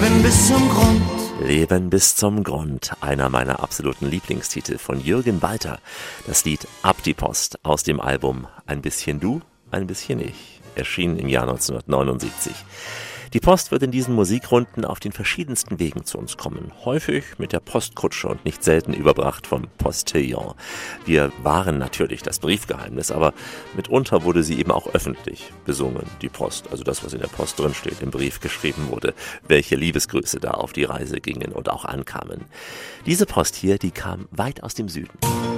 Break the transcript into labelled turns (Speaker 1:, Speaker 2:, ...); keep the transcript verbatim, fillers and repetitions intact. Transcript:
Speaker 1: Leben bis zum Grund.
Speaker 2: Leben bis zum Grund, einer meiner absoluten Lieblingstitel von Jürgen Walter. Das Lied Ab die Post aus dem Album Ein bisschen du, ein bisschen ich, erschienen im Jahr neunzehnhundertneunundsiebzig. Die Post wird in diesen Musikrunden auf den verschiedensten Wegen zu uns kommen. Häufig mit der Postkutsche und nicht selten überbracht vom Postillon. Wir wahren natürlich das Briefgeheimnis, aber mitunter wurde sie eben auch öffentlich besungen, die Post. Also das, was in der Post drin steht, im Brief geschrieben wurde, welche Liebesgrüße da auf die Reise gingen und auch ankamen. Diese Post hier, die kam weit aus dem Süden.